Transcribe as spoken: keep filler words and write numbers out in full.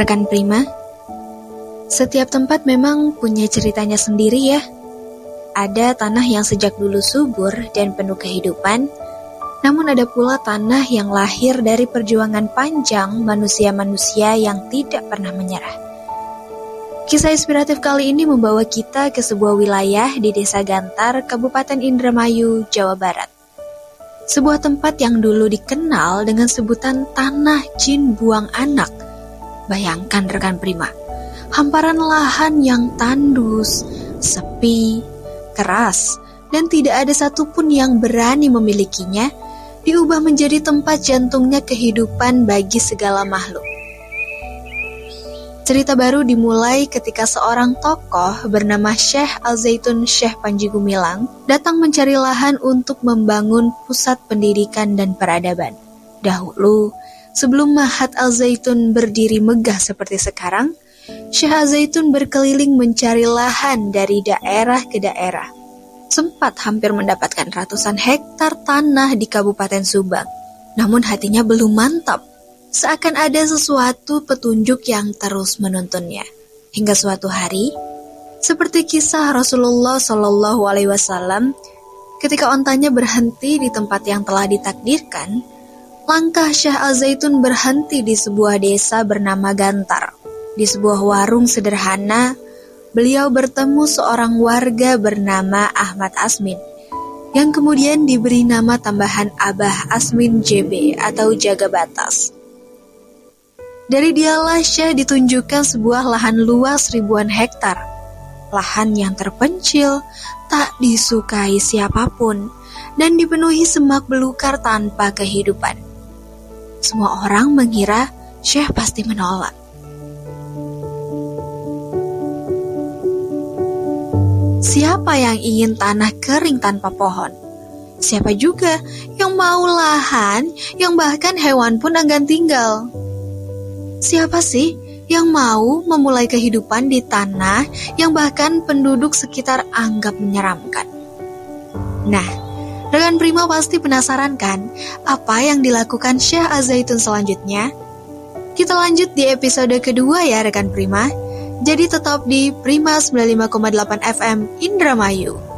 Rekan Prima, setiap tempat memang punya ceritanya sendiri ya. Ada tanah yang sejak dulu subur dan penuh kehidupan, namun ada pula tanah yang lahir dari perjuangan panjang manusia-manusia yang tidak pernah menyerah. Kisah inspiratif kali ini membawa kita ke sebuah wilayah di Desa Gantar, Kabupaten Indramayu, Jawa Barat. Sebuah tempat yang dulu dikenal dengan sebutan Tanah Jin Buang Anak. Bayangkan rekan Prima, hamparan lahan yang tandus, sepi, keras, dan tidak ada satupun yang berani memilikinya, diubah menjadi tempat jantungnya kehidupan bagi segala makhluk. Cerita baru dimulai ketika seorang tokoh bernama Syekh Al-Zaitun Syekh Panji Gumilang datang mencari lahan untuk membangun pusat pendidikan dan peradaban. Dahulu, sebelum Mahat Al-Zaitun berdiri megah seperti sekarang, Syekh Al-Zaitun berkeliling mencari lahan dari daerah ke daerah. Sempat hampir mendapatkan ratusan hektar tanah di Kabupaten Subang. Namun hatinya belum mantap. Seakan ada sesuatu petunjuk yang terus menuntunnya. Hingga suatu hari, seperti kisah Rasulullah Shallallahu Alaihi Wasallam, ketika ontanya berhenti di tempat yang telah ditakdirkan, langkah Syekh Al-Zaitun berhenti di sebuah desa bernama Gantar. Di sebuah warung sederhana, beliau bertemu seorang warga bernama Ahmad Asmin, yang kemudian diberi nama tambahan Abah Asmin J B atau Jaga Batas. Dari dialah Syekh ditunjukkan sebuah lahan luas ribuan hektar. Lahan yang terpencil, tak disukai siapapun, dan dipenuhi semak belukar tanpa kehidupan. Semua orang mengira Syekh pasti menolak. Siapa yang ingin tanah kering tanpa pohon? Siapa juga yang mau lahan yang bahkan hewan pun enggan tinggal? Siapa sih yang mau memulai kehidupan di tanah yang bahkan penduduk sekitar anggap menyeramkan? Nah, rekan Prima pasti penasaran kan apa yang dilakukan Syekh Al-Zaitun selanjutnya? Kita lanjut di episode kedua ya rekan Prima. Jadi tetap di Prima sembilan puluh lima koma delapan F M Indramayu.